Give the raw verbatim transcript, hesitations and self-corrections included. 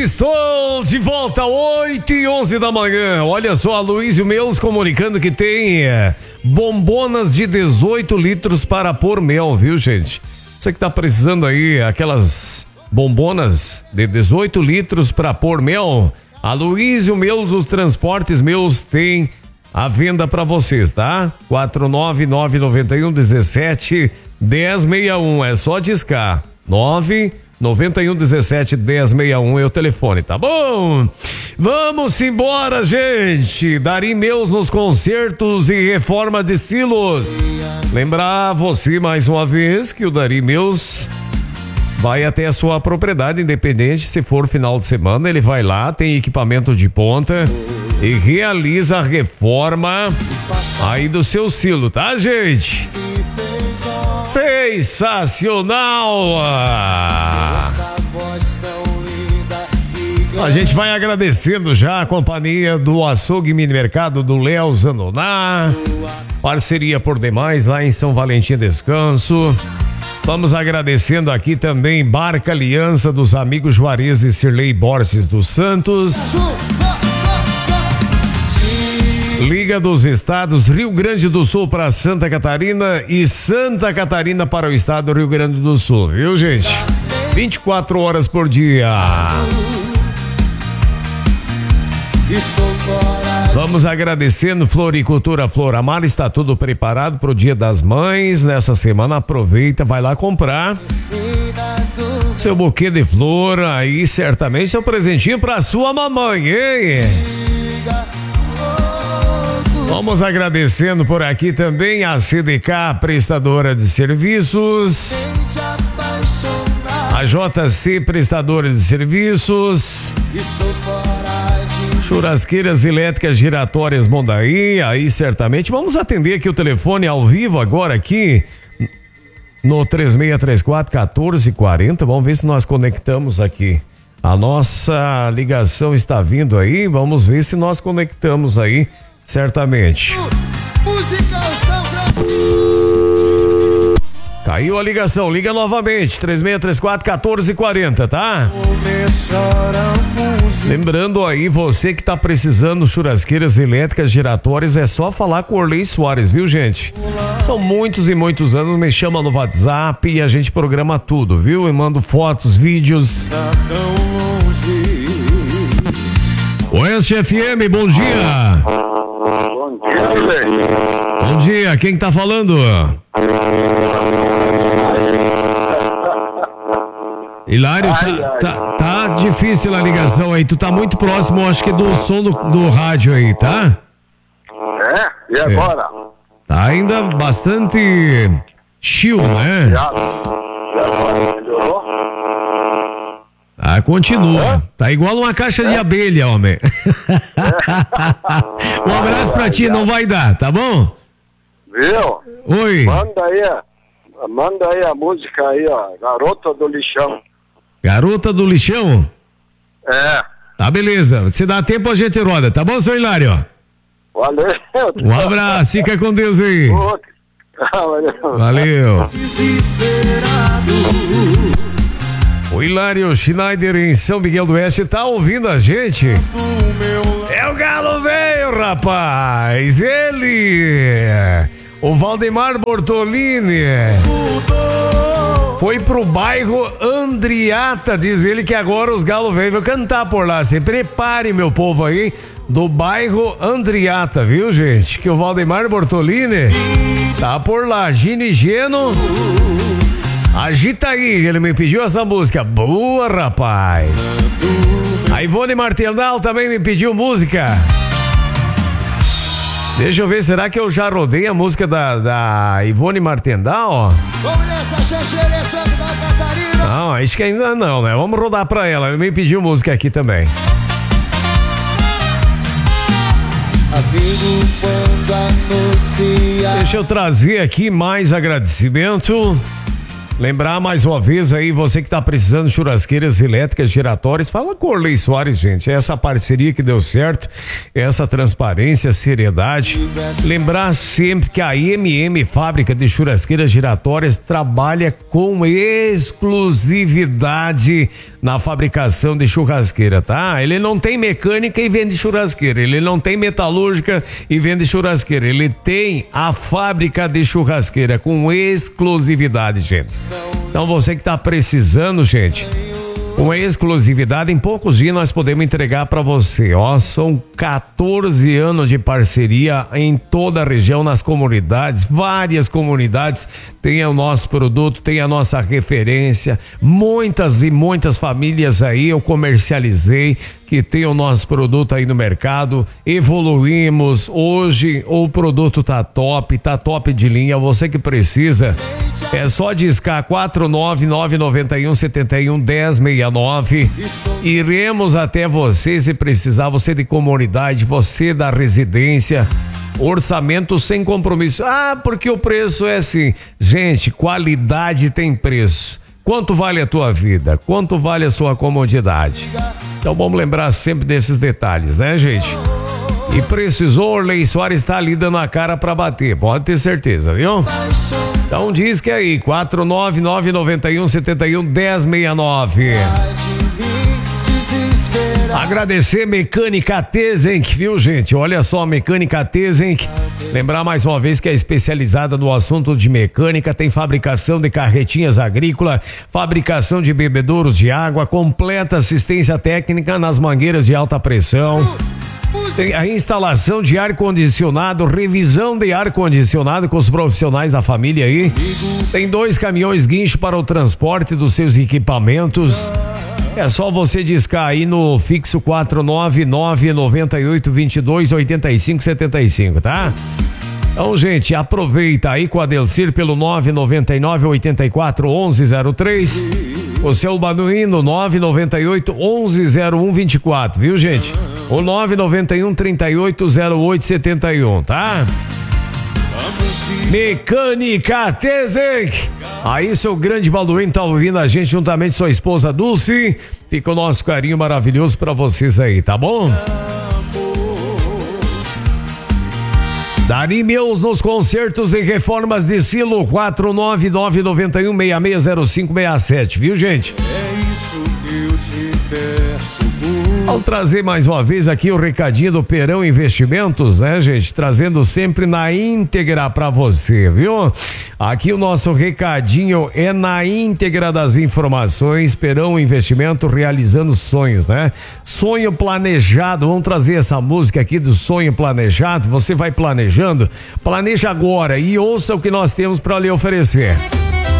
Estou de volta, oito e onze da manhã. Olha só, a Luísio Meus comunicando que tem é, bombonas de dezoito litros para pôr mel, viu, gente? Você que tá precisando aí, aquelas bombonas de dezoito litros para pôr mel, a Luísio Meus, os transportes meus tem a venda para vocês, tá? quatro nove nove nove um um sete um zero seis um, é só discar. nove nove um um sete um zero seis um é o telefone, tá bom? Vamos embora, gente. Dari Meus nos concertos e reforma de silos. Lembrar você mais uma vez que o Dari Meus vai até a sua propriedade, independente se for final de semana, ele vai lá, tem equipamento de ponta e realiza a reforma aí do seu silo, tá, gente? Sensacional! A gente vai agradecendo já a companhia do Açougue Mini Mercado do Léo Zanoná, parceria por demais lá em São Valentim Descanso. Vamos agradecendo aqui também Barca Aliança dos amigos Juarez e Sirlei Borges dos Santos. Liga dos Estados, Rio Grande do Sul para Santa Catarina e Santa Catarina para o estado do Rio Grande do Sul, viu, gente? vinte e quatro horas por dia. Vamos agradecendo Floricultura Floramar, está tudo preparado para o Dia das Mães. Nessa semana aproveita, vai lá comprar seu buquê de flor, aí certamente é um presentinho para sua mamãe, hein? Vamos agradecendo por aqui também a C D K, prestadora de serviços, a J C, prestadora de serviços, Churrasqueiras Elétricas Giratórias Mondaí, aí certamente vamos atender aqui o telefone ao vivo agora aqui no três seis três quatro, um quatro quatro zero. Vamos ver se nós conectamos aqui. A nossa ligação está vindo aí, vamos ver se nós conectamos aí, certamente. Caiu a ligação, liga novamente, três seis três quatro, um quatro quatro zero, tá? Lembrando aí, você que tá precisando churrasqueiras elétricas giratórias, é só falar com o Orley Soares, viu, gente? São muitos e muitos anos, me chama no WhatsApp e a gente programa tudo, viu? Eu mando fotos, vídeos. Oeste F M, bom dia. Bom dia, gente. Bom dia, quem tá falando? Hilário, tá, ai, ai. Tá, tá difícil a ligação aí, tu tá muito próximo, acho que do som do, do rádio aí, tá? É? E agora? É. Tá ainda bastante chill, né? Já, e agora? Melhorou? Ah, continua. É? Tá igual uma caixa é? de abelha, homem. É. Um abraço pra ti, não vai dar, tá bom? Viu? Oi. Manda aí, manda aí a música aí, ó, Garota do Lixão. Garota do Lixão? É. Tá, beleza. Se dá tempo a gente roda, tá bom, seu Hilário? Valeu. Um abraço, fica com Deus aí. Valeu. Valeu. O Hilário Schneider em São Miguel do Oeste tá ouvindo a gente. É o Galo Velho, rapaz. Ele, o Valdemar Bortolini, foi pro bairro Andriata, diz ele que agora os Galo Velho vão cantar por lá. Se prepare, meu povo aí, do bairro Andriata, viu, gente? Que o Valdemar Bortolini tá por lá. Gini Geno, agita aí, ele me pediu essa música. Boa, rapaz. A Ivone Martendal também me pediu música. Deixa eu ver, será que eu já rodei a música da, da Ivone Martendal? Vamos nessa, Xanxerê, Santa Catarina. Não, acho que ainda não, né? Vamos rodar pra ela, ele me pediu música aqui também. Amigo, quando anuncia. Deixa eu trazer aqui mais agradecimento. Lembrar mais uma vez aí, você que tá precisando de churrasqueiras elétricas giratórias, fala com o Orley Soares, gente. Essa parceria que deu certo, essa transparência, seriedade. Lembrar sempre que a M M Fábrica de Churrasqueiras Giratórias trabalha com exclusividade na fabricação de churrasqueira, tá? Ele não tem mecânica e vende churrasqueira, ele não tem metalúrgica e vende churrasqueira, ele tem a fábrica de churrasqueira com exclusividade, gente. Então você que tá precisando, gente, com exclusividade, em poucos dias nós podemos entregar para você, ó, são quatorze anos de parceria em toda a região, nas comunidades, várias comunidades tem o nosso produto, tem a nossa referência, muitas e muitas famílias aí eu comercializei, que tem o nosso produto aí no mercado, evoluímos, hoje o produto tá top, tá top de linha, você que precisa, é só discar quatro nove nove nove um sete um um zero seis nove, iremos até você se precisar, você de comunidade, você da residência, orçamento sem compromisso, ah, porque o preço é assim, gente, qualidade tem preço. Quanto vale a tua vida? Quanto vale a sua comodidade? Então vamos lembrar sempre desses detalhes, né, gente? E precisou, Orley Soares está ali dando a cara para bater, pode ter certeza, viu? Então diz que é aí, quatro nove nove nove um sete um um zero seis nove. Agradecer Mecânica Tezenk, viu, gente? Olha só, Mecânica Tezenk. Lembrar mais uma vez que é especializada no assunto de mecânica, tem fabricação de carretinhas agrícolas, fabricação de bebedouros de água, completa assistência técnica nas mangueiras de alta pressão. Tem a instalação de ar-condicionado, revisão de ar-condicionado com os profissionais da família aí. Tem dois caminhões guincho para o transporte dos seus equipamentos. É só você discar aí no fixo quatro nove nove nove oito dois dois oito cinco sete cinco, tá? Então, gente, aproveita aí com a Delcir pelo nove nove nove oito quatro um um zero três. O seu Banuíno nove nove oito onze zero um vinte e quatro, viu, gente? O nove nove um trinta e oito zero oito setenta e um, tá? Mecânica Tezenk. Aí seu grande Balduino tá ouvindo a gente juntamente com sua esposa Dulce. Fica o nosso carinho maravilhoso pra vocês aí, tá bom? Dari Meus nos concertos e reformas de Silo quatro nove nove nove um seis seis zero cinco seis sete, viu, gente? É isso que eu te peço. Ao trazer mais uma vez aqui o recadinho do Perão Investimentos, né, gente? Trazendo sempre na íntegra pra você, viu? Aqui o nosso recadinho é na íntegra das informações. Perão Investimento realizando sonhos, né? Sonho planejado, vamos trazer essa música aqui do sonho planejado. Você vai planejando? Planeja agora e ouça o que nós temos pra lhe oferecer.